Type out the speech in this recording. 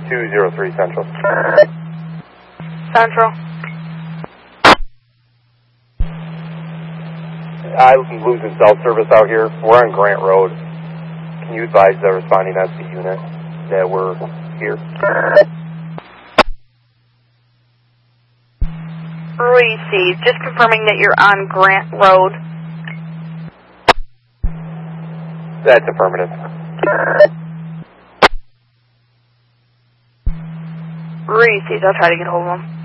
203 Central. Central. I'm losing cell service out here. We're on Grant Road. Can you advise the responding SC unit that we're here? Received. Just confirming that you're on Grant Road. That's affirmative. Received. I'll try to get hold of them.